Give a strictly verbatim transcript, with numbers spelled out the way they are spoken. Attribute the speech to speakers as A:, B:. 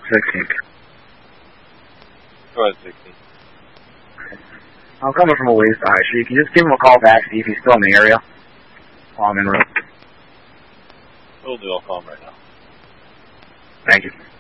A: sixteenth.
B: Go ahead, sixteen.
A: I'm coming from a ways to high street. Can you just give him a call back, see if he's still in the area while I'm en route?
B: We'll do. I'll call him right now.
A: Thank you.